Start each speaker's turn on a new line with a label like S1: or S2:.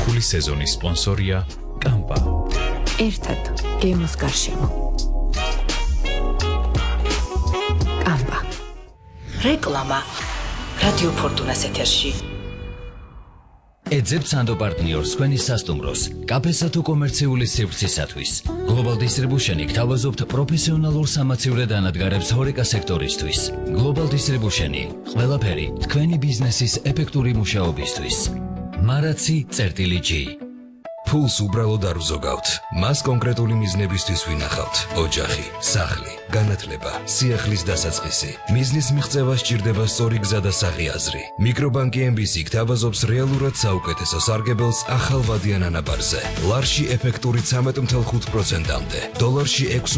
S1: გაზაფხულის სეზონის სპონსორია კამპა.
S2: ერთად გემოს გარშემო. კამპა.
S3: რეკლამა რადიო ფორტუნას ეთერში.
S4: ეძებთ სანდო პარტნიორს თქვენი სასტუმროს, კაფესა თუ კომერციული სივრცისათვის. Global Distribution-ი გთავაზობთ პროფესიონალურ სამაცივრე დანადგარებს ჰორეკა სექტორისთვის. Global Distribution-ი ყველაფერი თქვენი ბიზნესის ეფექტური მუშაობისთვის. Maracsi.G.
S5: ფულს უბრალოდ არ ვზოგავთ. მას კონკრეტული მიზნებისთვის ვინახავთ. ოჯახი, სახლი, განათლება, სიახლის დასაწყისი. მიზნის მიღწევა სჭირდება სწორი გზა და საღი აზრი. მიკრობანკი MBC გთავაზობს რეალურად საუკეთესო სარგებელს ახალ ვადიან ანაბარზე. ლარში ეფექტური 13.5%-მდე, დოლარში 6